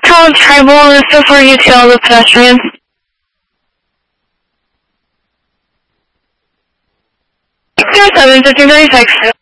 call tribal and this is for you to all the pedestrians. 7 1536.